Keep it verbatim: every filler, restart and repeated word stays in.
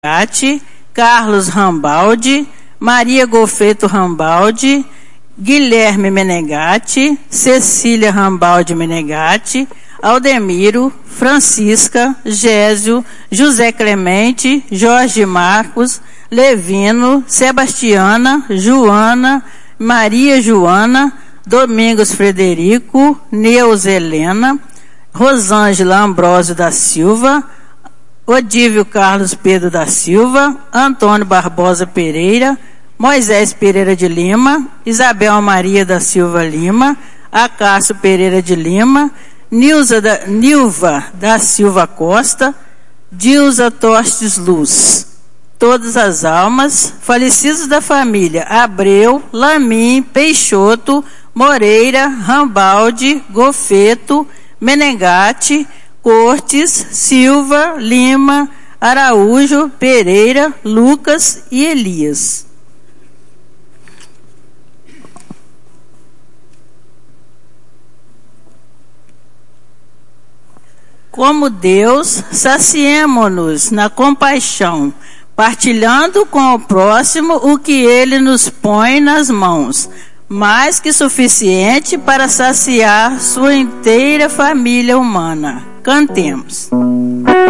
Menegatti, Carlos Rambaldi, Maria Golfeto Rambaldi, Guilherme Menegatti, Cecília Rambaldi Menegatti, Aldemiro, Francisca, Gésio, José Clemente, Jorge Marcos, Levino, Sebastiana, Joana, Maria Joana, Domingos Frederico, Neuza Helena, Rosângela Ambrósio da Silva, Odívio Carlos Pedro da Silva, Antônio Barbosa Pereira, Moisés Pereira de Lima, Isabel Maria da Silva Lima, Acácio Pereira de Lima, Nilza da, Nilva da Silva Costa, Dilza Tostes Luz. Todas as almas, falecidos da família Abreu, Lamin, Peixoto, Moreira, Rambaldi, Golfeto, Menegatti, Cortes, Silva, Lima, Araújo, Pereira, Lucas e Elias. Como Deus, saciemo-nos na compaixão, partilhando com o próximo o que ele nos põe nas mãos, mais que suficiente para saciar sua inteira família humana. Cantemos.